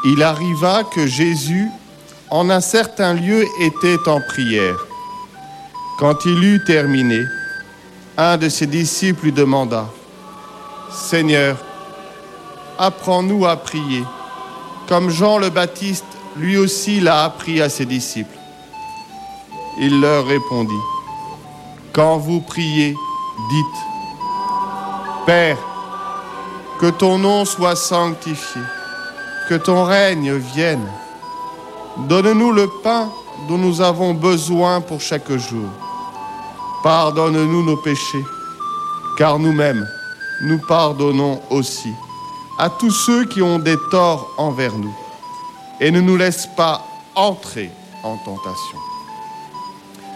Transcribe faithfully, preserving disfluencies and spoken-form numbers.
Il arriva que Jésus, en un certain lieu, était en prière. Quand il eut terminé, un de ses disciples lui demanda « Seigneur, apprends-nous à prier, comme Jean le Baptiste, lui aussi l'a appris à ses disciples. » Il leur répondit « Quand vous priez, dites « Père, que ton nom soit sanctifié, que ton règne vienne. Donne-nous le pain dont nous avons besoin pour chaque jour. Pardonne-nous nos péchés, car nous-mêmes, nous pardonnons aussi à tous ceux qui ont des torts envers nous. Et ne nous laisse pas entrer en tentation. »